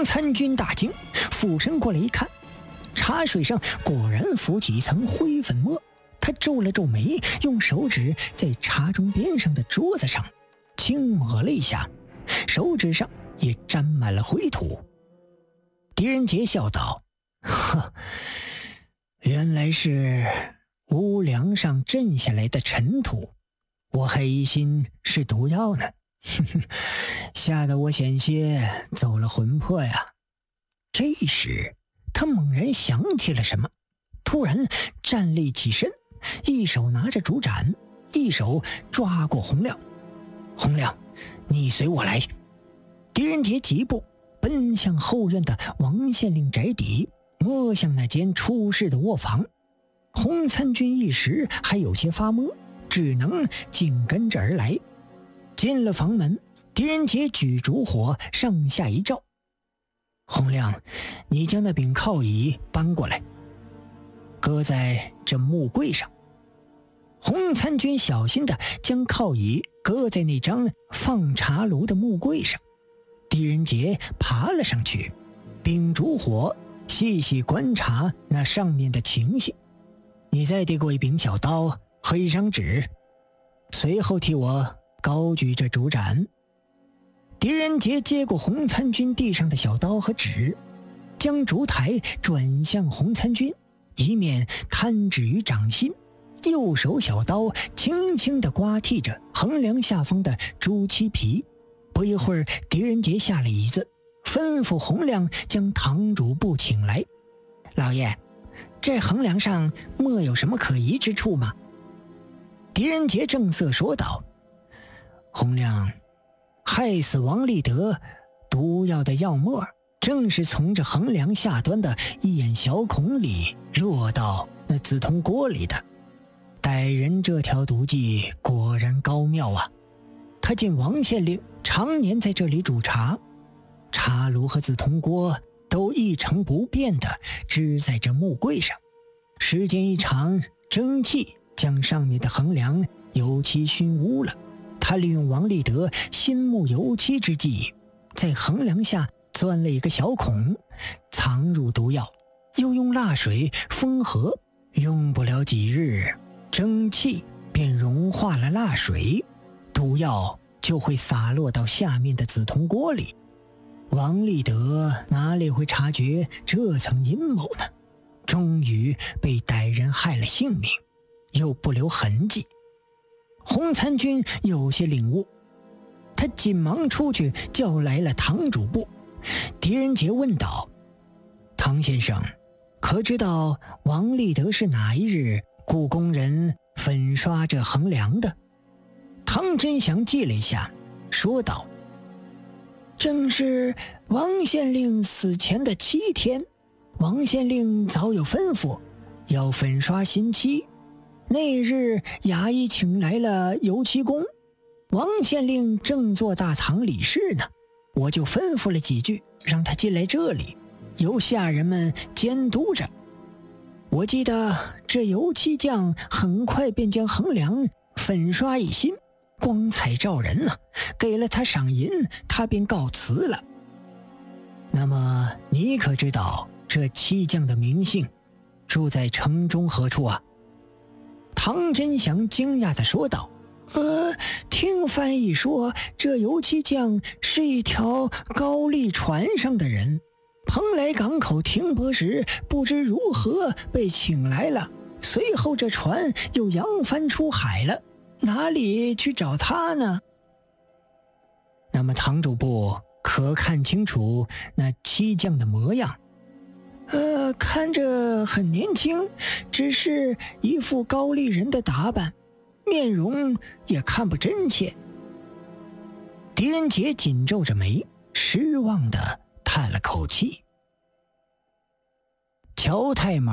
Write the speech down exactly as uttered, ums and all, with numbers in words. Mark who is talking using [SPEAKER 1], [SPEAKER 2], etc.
[SPEAKER 1] 参军大惊，俯身过来一看，茶水上果然浮起一层灰粉末。他皱了皱眉，用手指在茶盅边上的桌子上轻抹了一下，手指上也沾满了灰土。狄仁杰笑道：呵，原来是屋梁上震下来的尘土，我还疑心是毒药呢，吓得我险些走了魂魄呀。这时他猛然想起了什么，突然站立起身，一手拿着竹盏，一手抓过洪亮。洪亮，你随我来。狄仁杰疾步奔向后院的王县令宅邸，摸向那间出事的卧房。洪参军一时还有些发懵，只能紧跟着而来。进了房门，狄仁杰举烛火上下一照：洪亮，你将那柄靠椅搬过来，搁在这木柜上。洪参军小心地将靠椅搁在那张放茶炉的木柜上。狄仁杰爬了上去，秉烛火细细观察那上面的情形。你再递过一柄小刀和一张纸，随后替我高举着竹盏。狄仁杰接过洪参军地上的小刀和纸，将烛台转向洪参军，一面摊纸于掌心，右手小刀轻轻地刮剔着横梁下方的朱漆皮。不一会儿，狄仁杰下了椅子，吩咐洪亮将堂主簿请来。老爷，这横梁上莫有什么可疑之处吗？狄仁杰正色说道：洪亮，害死王立德毒药的药末，正是从这横梁下端的一眼小孔里落到那紫铜锅里的。歹人这条毒计果然高妙啊！他见王县令常年在这里煮茶，茶炉和紫铜锅都一成不变地支在这木柜上，时间一长，蒸汽将上面的横梁油漆熏污了。他利用王立德新木油漆之际，在横梁下钻了一个小孔，藏入毒药，又用蜡水封合，用不了几日，蒸汽便融化了蜡水，毒药就会洒落到下面的紫铜锅里。王立德哪里会察觉这层阴谋呢？终于被歹人害了性命，又不留痕迹。洪参军有些领悟，他紧忙出去叫来了堂主簿。狄仁杰问道：唐先生，可知道王立德是哪一日雇工人粉刷这横梁的？唐真祥记了一下，说道：正是王县令死前的七天，王县令早有吩咐要粉刷新漆。那日衙役请来了油漆工，王县令正坐大堂理事呢，我就吩咐了几句，让他进来这里，由下人们监督着。我记得这油漆匠很快便将横梁粉刷一新，光彩照人啊，给了他赏银，他便告辞了。那么你可知道这漆匠的名姓，住在城中何处啊？唐真祥惊讶地说道：呃，听翻译说，这油漆匠是一条高丽船上的人，蓬莱港口停泊时不知如何被请来了，随后这船又扬帆出海了，哪里去找他呢？那么堂主簿可看清楚那漆匠的模样？呃，看着很年轻，只是一副高丽人的打扮，面容也看不真切。狄仁杰紧皱着眉，失望地叹了口气。乔太马